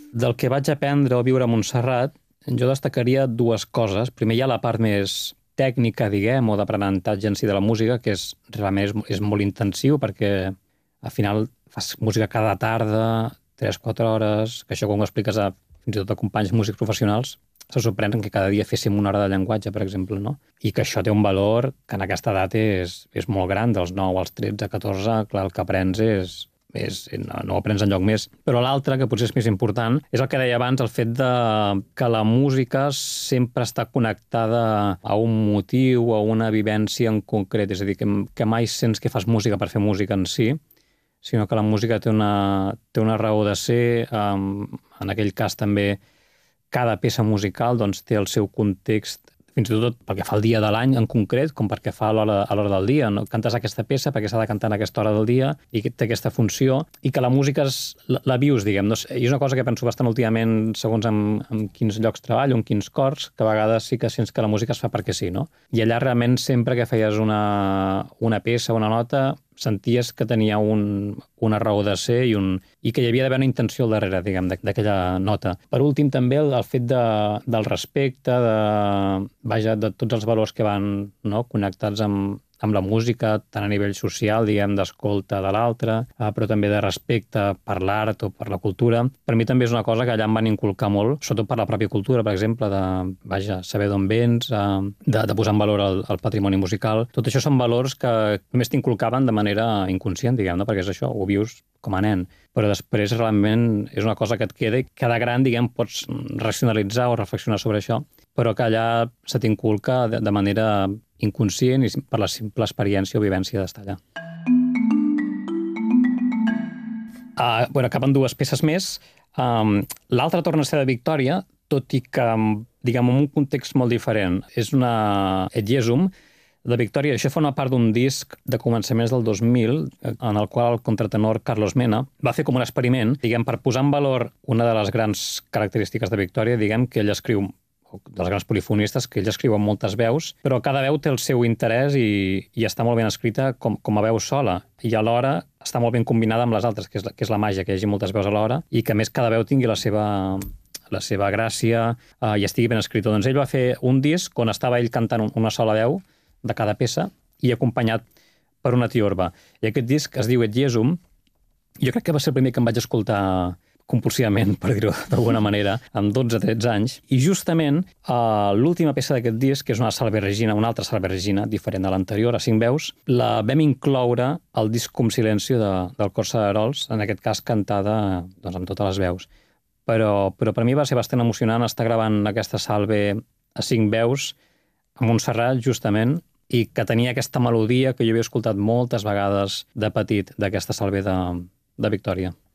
Del que vaig aprendre al viure a Montserrat, jo destacaria dues coses. Primer hi ha la part més tècnica, diguem, o d'aprenentatge en si de la música, que realment és molt intensiu, perquè al final fas música cada tarda, 3-4 hores, que això quan ho expliques fins i tot a companys músics professionals, se sorprenen que cada dia féssim una hora de llenguatge, per exemple, no? I que això té un valor que en aquesta edat és molt gran, dels 9 als 13, 14, clar, el que aprens no ho aprens enlloc més. Però l'altre, que potser és més important, és el que deia abans, el fet que la música sempre està connectada a un motiu, a una vivència en concret. És a dir, que mai sents que fas música per fer música en si, sinó que la música té una raó de ser. En aquell cas també cada peça musical doncs, té el seu context, fins i tot pel que fa al dia de l'any en concret, com perquè fa a l'hora del dia. No? Cantes aquesta peça perquè s'ha de cantar en aquesta hora del dia i té aquesta funció, i que la música la vius, diguem. No? I és una cosa que penso bastant últimament, segons en quins llocs treballo, en quins cors, que a vegades sí que sents que la música es fa perquè sí, no? I allà realment sempre que feies una peça, una nota, senties que tenia una raó de ser i que hi havia d'haver una intenció al darrere, diguem, d'aquella nota. Per últim, també, el fet del respecte, de tots els valors que van, no, connectats amb la música, tant a nivell social, diguem, d'escolta de l'altre, però també de respecte per l'art o per la cultura. Per mi també és una cosa que allà em van inculcar molt, sobretot per la pròpia cultura, per exemple, de saber d'on vens, de posar en valor el patrimoni musical. Tot això són valors que només t'inculcaven de manera inconscient, diguem, no? Perquè és això, ho vius com a nen. Però després realment és una cosa que et queda i que de gran, diguem, pots racionalitzar o reflexionar sobre això, però que allà se t'inculca de manera inconscient i per la simple experiència o vivència d'estar allà. Acaben dues peces més. L'altra torna a ser de Victòria, tot i que, diguem, en un context molt diferent. És una Et Jesum, de Victòria. Això fa una part d'un disc de començaments del 2000, en el qual el contratenor Carlos Mena va fer com un experiment, diguem, per posar en valor una de les grans característiques de Victòria, diguem, que ell escriu, dels grans polifonistes, que ell escriu amb moltes veus, però cada veu té el seu interès i està molt ben escrita com a veu sola, i alhora està molt ben combinada amb les altres, que és la màgia, que hi hagi moltes veus alhora, i que a més cada veu tingui la seva gràcia i estigui ben escrita. Doncs ell va fer un disc on estava ell cantant una sola veu de cada peça i acompanyat per una tiorba. I aquest disc es diu Et Jesum. Jo crec que va ser el primer que em vaig escoltar compulsivament, per dir-ho d'alguna manera, amb 12-13 anys. I justament l'última peça d'aquest disc, que és una Salve Regina, una altra Salve Regina, diferent de l'anterior, a 5 veus, la vam incloure al disc Com Silencio del Cor Cerarols, en aquest cas cantada doncs, amb totes les veus. Però per mi va ser bastant emocionant estar gravant aquesta Salve a 5 veus a Montserrat, justament, i que tenia aquesta melodia que jo havia escoltat moltes vegades de petit, d'aquesta Salve de Victòria.